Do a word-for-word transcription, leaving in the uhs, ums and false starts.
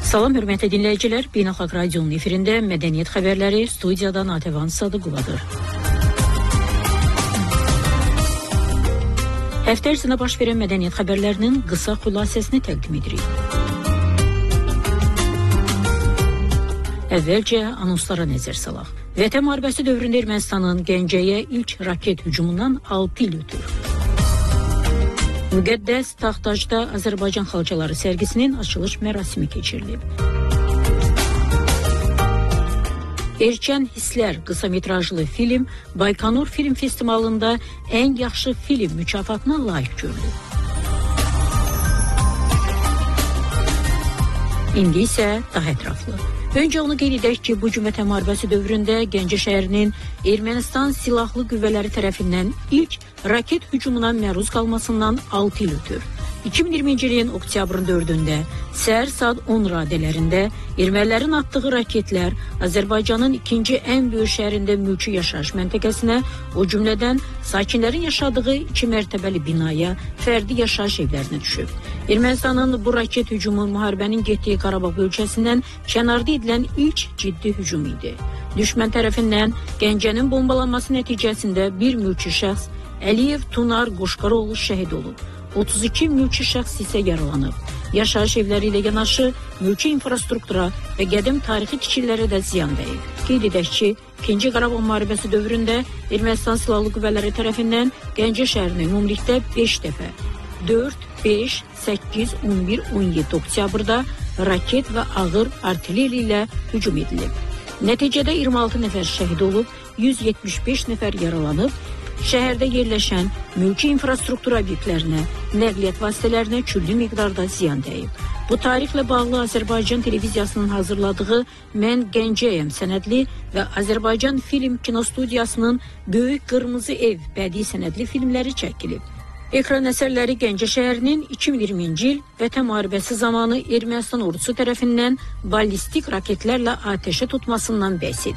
Salam hörmətli dinləyicilər, Beynəlxalq Radionun efirində mədəniyyət xəbərləri studiyadan Atəvan Sadıqovadır. Həftə ərzində baş verən mədəniyyət xəbərlərinin qısa xülasəsini təqdim edirik. Əvvəlcə anonslara nəzər salaq. Vətən müharibəsi dövründə Ermənistanın Gəncəyə ilk raket hücumundan altı il ötür. Müqəddəs Taxtacda Azərbaycan xalçaları sərgisinin açılış mərasimi keçirilib. Erkən Hisslər qısa metrajlı film Baykonur Film Festivalında ən yaxşı film mükafatına layiq görülüb. İndi isə daha ətraflı. Öncə onu qeyd edək ki, bu gün Vətən müharibəsi dövründə Gəncə şəhərinin Ermənistan silahlı qüvvələri tərəfindən ilk raket hücumuna məruz qalmasından altı il ötür. iki min iyirminci ilin oktyabrın dördündə səhər saat on radələrində ermənilərin atdığı raketlər Azərbaycanın ikinci ən böyük şəhərində mülki yaşayış məntəqəsinə, o cümlədən sakinlərin yaşadığı iki mərtəbəli binaya, fərdi yaşayış evlərinə düşüb. Ermənistanın bu raket hücumu müharibənin getdiyi Qarabağ bölgəsindən kənarda edilən ilk ciddi hücum idi. Düşmən tərəfindən Gəncənin bombalanması nəticəsində bir mülki şəxs Əliyev Tunar Qoşqaroğlu şəhid olub. otuz iki mülki şəxs isə yaralanıb. Yaşayış evləri ilə yanaşı mülki infrastruktura və qədim tarixi tikililərə də ziyan dəyib. Qeyd edək ki, ikinci Qarabağ müharibəsi dövründə Ermənistan silahlı qüvvələri tərəfindən Gəncə şəhərinə ümumilikdə beş dəfə dörd, beş, səkkiz, on bir, on yeddi oktyabrda raket və ağır artilleriya ilə hücum edilib. Nəticədə iyirmi altı nəfər şəhid olub, yüz yetmiş beş nəfər yaralanıb. Şəhərdə yerləşən mülki infrastruktura obyektlərinə, nəqliyyat vasitələrinə küllü miqdarda ziyan dəyib. Bu tarixlə bağlı Azərbaycan televiziyasının hazırladığı Mən Gəncəyəm sənədli və Azərbaycan Film Kinostudiyasının Böyük Qırmızı Ev bədii sənədli filmləri çəkilib. Ekran əsərləri Gəncə şəhərinin iki min iyirminci il Vətən müharibəsi zamanı Ermənistan ordusu tərəfindən ballistik raketlərlə atəşə tutmasından bəhs edir.